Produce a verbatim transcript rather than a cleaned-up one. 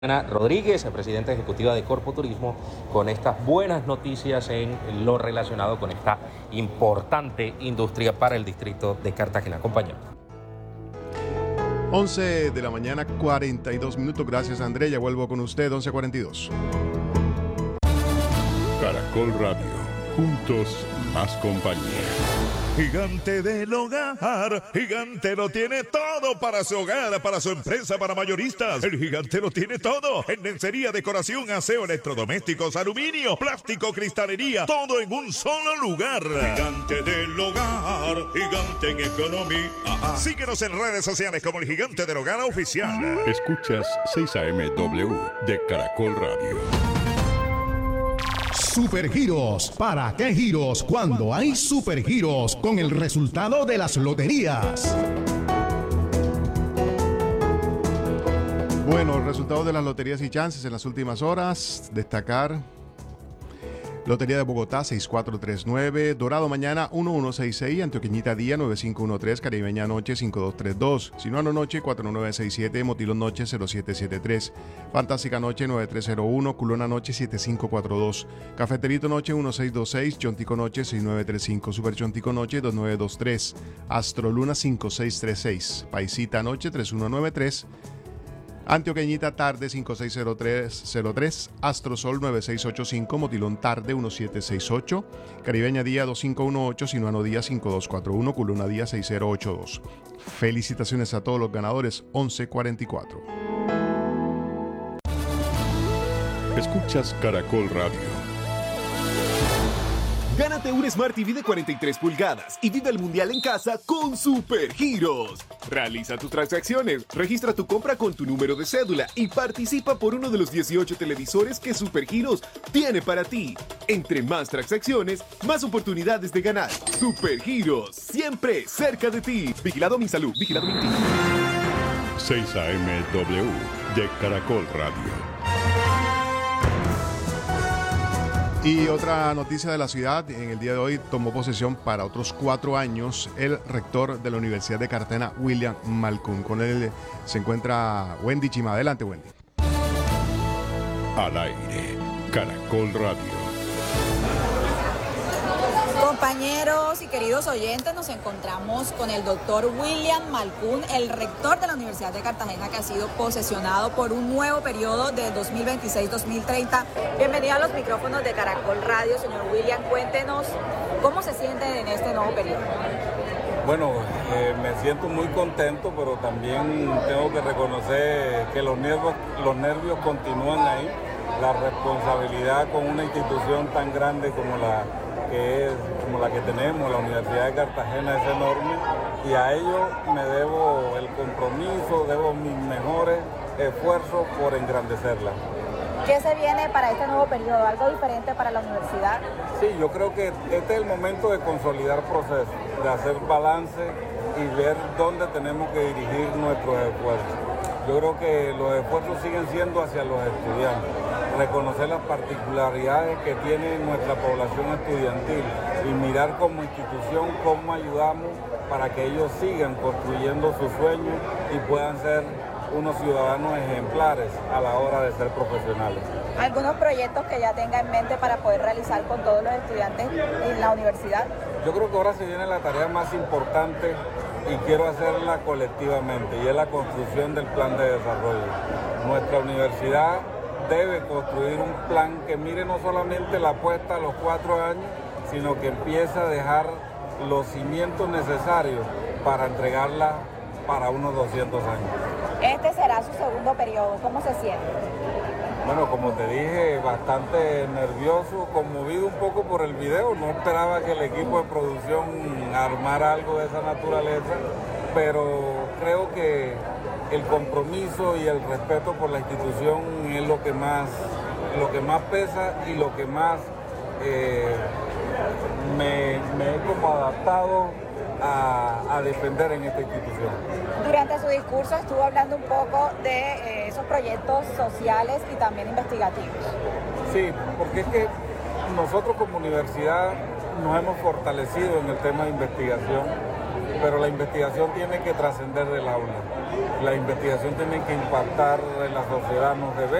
Ana Rodríguez, presidenta ejecutiva de Corpo Turismo, con estas buenas noticias en lo relacionado con esta importante industria para el distrito de Cartagena. Compañero. once de la mañana, cuarenta y dos minutos. Gracias, André. Ya vuelvo con usted, once cuarenta y dos. Caracol Radio. Juntos, más compañía. Gigante del Hogar, Gigante lo tiene todo para su hogar, para su empresa, para mayoristas. El Gigante lo tiene todo en lencería, decoración, aseo, electrodomésticos, aluminio, plástico, cristalería, todo en un solo lugar. Gigante del Hogar, Gigante en economía. Síguenos en redes sociales como el Gigante del Hogar Oficial. Escuchas seis A M W de Caracol Radio. Supergiros. ¿Para qué giros cuando hay supergiros con el resultado de las loterías? Bueno, el resultado de las loterías y chances en las últimas horas. Destacar: Lotería de Bogotá seis cuatro tres nueve, Dorado mañana uno uno seis seis, Antioqueñita día nueve cinco uno tres, Caribeña noche cinco dos tres dos, Sinuano noche cuatro nueve seis siete, Motilón noche cero siete siete tres, Fantástica noche nueve tres cero uno, Culona noche siete cinco cuatro dos, Cafeterito noche uno seis dos seis, Chontico noche seis nueve tres cinco, Super Chontico noche dos nueve dos tres, Astroluna cinco seis tres seis, Paisita noche tres uno nueve tres, Antioqueñita tarde cinco seis cero tres cero tres, Astrosol nueve seis ocho cinco, Motilón tarde uno siete seis ocho, Caribeña día dos cinco uno ocho, Sinuano día cinco dos cuatro uno, Culona día seis cero ocho dos. Felicitaciones a todos los ganadores. Once cuarenta y cuatro. Escuchas Caracol Radio. Gánate un Smart T V de cuarenta y tres pulgadas y vive el mundial en casa con Supergiros. Realiza tus transacciones, registra tu compra con tu número de cédula y participa por uno de los dieciocho televisores que Supergiros tiene para ti. Entre más transacciones, más oportunidades de ganar. Supergiros, siempre cerca de ti. Vigilado Minsalud, vigilado Minti. seis A M W de Caracol Radio. Y otra noticia de la ciudad: en el día de hoy tomó posesión para otros cuatro años el rector de la Universidad de Cartagena, William Malcoon. Con él se encuentra Wendy Chima. Adelante, Wendy. Al aire, Caracol Radio. Compañeros y queridos oyentes, nos encontramos con el doctor William Malcoon, el rector de la Universidad de Cartagena, que ha sido posesionado por un nuevo periodo de dos mil veintiséis a dos mil treinta. Bienvenido a los micrófonos de Caracol Radio, señor William. Cuéntenos cómo se siente en este nuevo periodo. Bueno, eh, me siento muy contento, pero también tengo que reconocer que los nervios, los nervios continúan ahí. La responsabilidad con una institución tan grande como la que es, como la que tenemos, la Universidad de Cartagena, es enorme, y a ello me debo el compromiso, debo mis mejores esfuerzos por engrandecerla. ¿Qué se viene para este nuevo periodo? ¿Algo diferente para la universidad? Sí, yo creo que este es el momento de consolidar procesos, de hacer balance y ver dónde tenemos que dirigir nuestros esfuerzos. Yo creo que los esfuerzos siguen siendo hacia los estudiantes, reconocer las particularidades que tiene nuestra población estudiantil y mirar como institución cómo ayudamos para que ellos sigan construyendo sus sueños y puedan ser unos ciudadanos ejemplares a la hora de ser profesionales. ¿Algunos proyectos que ya tenga en mente para poder realizar con todos los estudiantes en la universidad? Yo creo que ahora se viene la tarea más importante y quiero hacerla colectivamente, y es la construcción del plan de desarrollo. Nuestra universidad debe construir un plan que mire no solamente la apuesta a los cuatro años, sino que empiece a dejar los cimientos necesarios para entregarla para unos doscientos años. Este será su segundo periodo. ¿Cómo se siente? Bueno, como te dije, bastante nervioso, conmovido un poco por el video. No esperaba que el equipo de producción armara algo de esa naturaleza, pero creo que el compromiso y el respeto por la institución es lo que más, lo que más pesa y lo que más eh, me, me he como adaptado a, a defender en esta institución. Durante su discurso estuvo hablando un poco de eh, esos proyectos sociales y también investigativos. Sí, porque es que nosotros como universidad nos hemos fortalecido en el tema de investigación pero la investigación tiene que trascender del aula. La investigación tiene que impactar en la sociedad, no debe